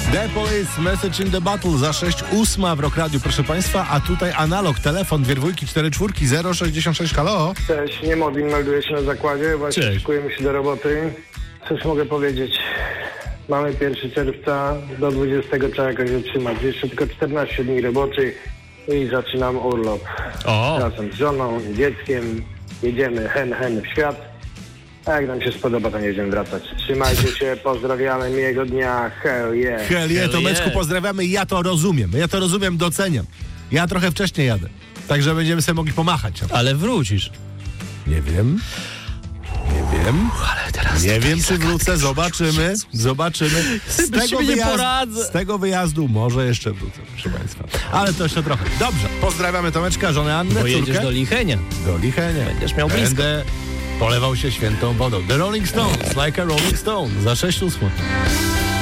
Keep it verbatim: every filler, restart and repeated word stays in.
The Police, Message in the Battle za sześć ósma w Rock Radiu, proszę Państwa, a tutaj analog, telefon, dwie dwójki, cztery czwórki, zero sześćdziesiąt sześć, halo? Cześć, nie Modin, melduje się na zakładzie, właśnie Cześć. szykujemy się do roboty. Cóż mogę powiedzieć? Mamy pierwszego czerwca, do dwudziestego trzeba jakoś utrzymać. Jeszcze tylko czternaście dni roboczych i zaczynam urlop. O, Razem z żoną i dzieckiem jedziemy hen hen w świat. A jak nam się spodoba, to nie będziemy wracać. Trzymajcie się, pozdrawiamy, miłego dnia, hell yeah. Hell yeah, Hell Tomeczku, yeah. pozdrawiamy, ja to rozumiem, ja to rozumiem, doceniam. Ja trochę wcześniej jadę, także będziemy sobie mogli pomachać. ale wrócisz. Nie wiem, nie wiem. Ale teraz Nie wiem, czy wrócę, zobaczymy, zobaczymy. Z Bez tego, siebie nie wyjazdu, poradzę. z tego wyjazdu może jeszcze wrócę, proszę Państwa. Ale to jeszcze trochę. Dobrze, pozdrawiamy Tomeczka, żonę Annę, Bo jedziesz córkę. do Lichenia. Do Lichenia. Będziesz miał blisko. Będę polewał się świętą wodą. The Rolling Stones, like a Rolling Stone, za sześć ósma.